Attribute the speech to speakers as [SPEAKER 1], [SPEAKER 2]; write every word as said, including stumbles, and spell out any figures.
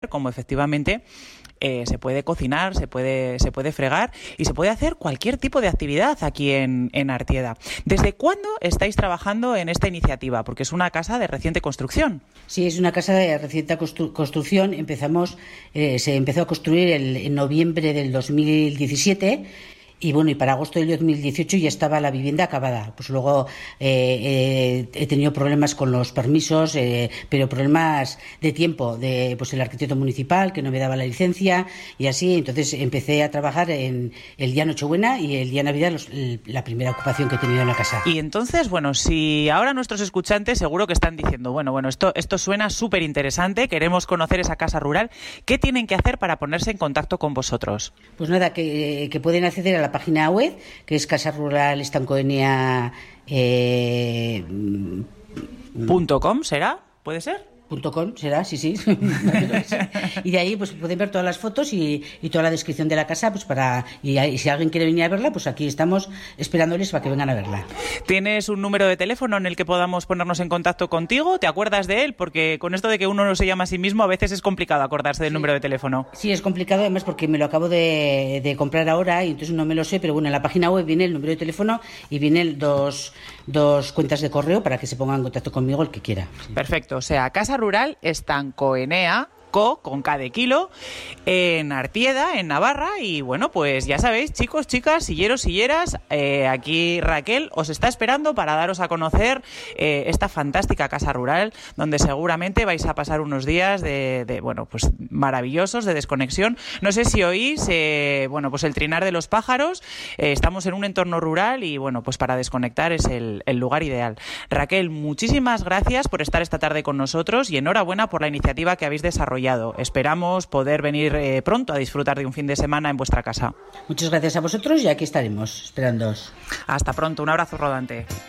[SPEAKER 1] ver cómo efectivamente eh, se puede cocinar, se puede, se puede fregar y se puede hacer cualquier tipo de actividad aquí en, en Artieda. ¿Desde cuándo estáis trabajando en esta iniciativa? Porque es una casa de reciente construcción.
[SPEAKER 2] Sí, es una casa de reciente constru- construcción. Empezamos, eh, se empezó a construir el, en noviembre del dos mil diecisiete. Y bueno, y para agosto del dos mil dieciocho ya estaba la vivienda acabada. Pues luego eh, eh, he tenido problemas con los permisos, eh, pero problemas de tiempo, de pues el arquitecto municipal que no me daba la licencia y así. Entonces empecé a trabajar en el día Nochebuena y el día Navidad, los, el, la primera ocupación que he tenido en la casa.
[SPEAKER 1] Y entonces, bueno, si ahora nuestros escuchantes seguro que están diciendo, bueno, bueno, esto, esto suena súper interesante, queremos conocer esa casa rural, ¿qué tienen que hacer para ponerse en contacto con vosotros?
[SPEAKER 2] Pues nada, que, que pueden acceder a la página web, que es Casa Rural Estancoenia eh,
[SPEAKER 1] punto com, ¿será? ¿Puede ser?
[SPEAKER 2] Punto com, será, sí, sí. Y de ahí pues pueden ver todas las fotos y, y toda la descripción de la casa, pues para y, y si alguien quiere venir a verla, pues aquí estamos esperándoles para que vengan a verla.
[SPEAKER 1] ¿Tienes un número de teléfono en el que podamos ponernos en contacto contigo? ¿Te acuerdas de él? Porque con esto de que uno no se llama a sí mismo, a veces es complicado acordarse del sí. número de teléfono.
[SPEAKER 2] Sí, es complicado además porque me lo acabo de, de comprar ahora y entonces no me lo sé, pero bueno, en la página web viene el número de teléfono y vienen dos, dos cuentas de correo para que se ponga en contacto conmigo el que quiera. Sí.
[SPEAKER 1] Perfecto, o sea, Casa Rural Estancoenia, Co, con K de kilo, en Artieda, en Navarra. Y bueno, pues ya sabéis, chicos, chicas, silleros, silleras, eh, aquí Raquel os está esperando para daros a conocer eh, esta fantástica casa rural, donde seguramente vais a pasar unos días de, de bueno, pues maravillosos, de desconexión. No sé si oís, eh, bueno, pues el trinar de los pájaros. Eh, estamos en un entorno rural y bueno, pues para desconectar es el, el lugar ideal. Raquel, muchísimas gracias por estar esta tarde con nosotros y enhorabuena por la iniciativa que habéis desarrollado. Esperamos poder venir eh, pronto a disfrutar de un fin de semana en vuestra casa.
[SPEAKER 2] Muchas gracias a vosotros y aquí estaremos esperándoos.
[SPEAKER 1] Hasta pronto, un abrazo rodante.